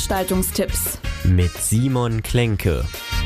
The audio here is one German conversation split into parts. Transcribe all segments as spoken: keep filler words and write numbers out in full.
Veranstaltungstipps mit Simon Klenke.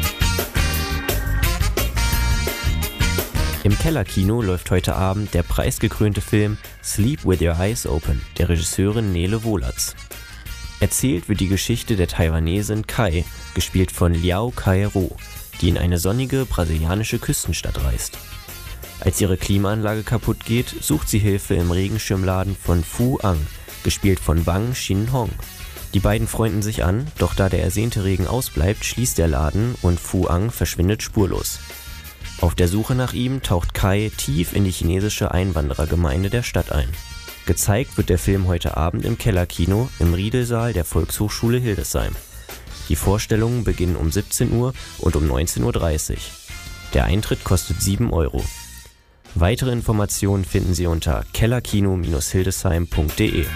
Im Kellerkino läuft heute Abend der preisgekrönte Film Sleep with Your Eyes Open der Regisseurin Nele Wohlatz. Erzählt wird die Geschichte der Taiwanesin Kai, gespielt von Liao Kai-ro, die in eine sonnige brasilianische Küstenstadt reist. Als ihre Klimaanlage kaputt geht, sucht sie Hilfe im Regenschirmladen von Fu Ang, gespielt von Wang Xin-hong. Die beiden freunden sich an, doch da der ersehnte Regen ausbleibt, schließt der Laden und Fu Ang verschwindet spurlos. Auf der Suche nach ihm taucht Kai tief in die chinesische Einwanderergemeinde der Stadt ein. Gezeigt wird der Film heute Abend im Kellerkino im Riedelsaal der Volkshochschule Hildesheim. Die Vorstellungen beginnen um siebzehn Uhr und um neunzehn Uhr dreißig. Der Eintritt kostet sieben Euro. Weitere Informationen finden Sie unter kellerkino Bindestrich hildesheim Punkt de.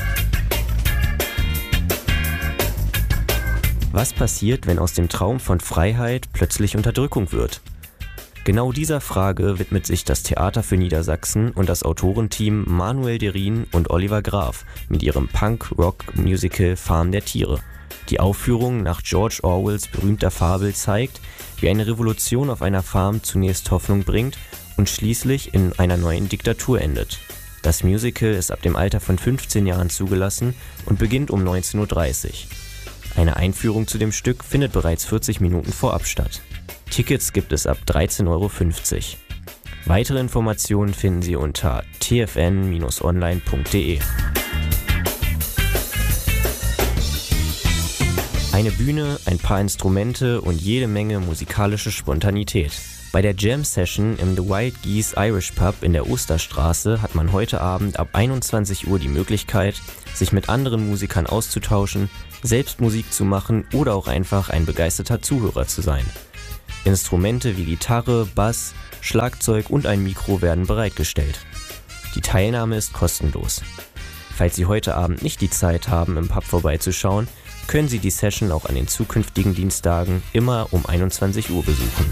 Was passiert, wenn aus dem Traum von Freiheit plötzlich Unterdrückung wird? Genau dieser Frage widmet sich das Theater für Niedersachsen und das Autorenteam Manuel Derin und Oliver Graf mit ihrem Punk-Rock-Musical Farm der Tiere. Die Aufführung nach George Orwells berühmter Fabel zeigt, wie eine Revolution auf einer Farm zunächst Hoffnung bringt und schließlich in einer neuen Diktatur endet. Das Musical ist ab dem Alter von fünfzehn Jahren zugelassen und beginnt um neunzehn Uhr dreißig. Eine Einführung zu dem Stück findet bereits vierzig Minuten vorab statt. Tickets gibt es ab dreizehn Euro fünfzig. Weitere Informationen finden Sie unter t f n Bindestrich online Punkt de. Eine Bühne, ein paar Instrumente und jede Menge musikalische Spontanität. Bei der Jam-Session im The Wild Geese Irish Pub in der Osterstraße hat man heute Abend ab einundzwanzig Uhr die Möglichkeit, sich mit anderen Musikern auszutauschen, selbst Musik zu machen oder auch einfach ein begeisterter Zuhörer zu sein. Instrumente wie Gitarre, Bass, Schlagzeug und ein Mikro werden bereitgestellt. Die Teilnahme ist kostenlos. Falls Sie heute Abend nicht die Zeit haben, im Pub vorbeizuschauen, können Sie die Session auch an den zukünftigen Dienstagen immer um einundzwanzig Uhr besuchen.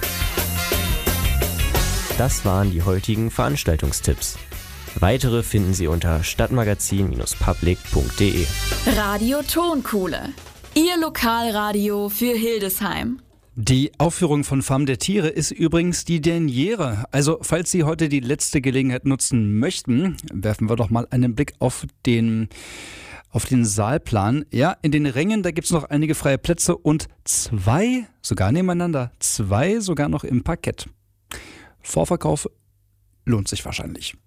Das waren die heutigen Veranstaltungstipps. Weitere finden Sie unter stadtmagazin Bindestrich public Punkt de. Radio Tonkuhle, Ihr Lokalradio für Hildesheim. Die Aufführung von Farm der Tiere ist übrigens die Derniere. Also falls Sie heute die letzte Gelegenheit nutzen möchten, werfen wir doch mal einen Blick auf den, auf den Saalplan. Ja, in den Rängen, da gibt es noch einige freie Plätze und zwei, sogar nebeneinander, zwei sogar noch im Parkett. Vorverkauf lohnt sich wahrscheinlich.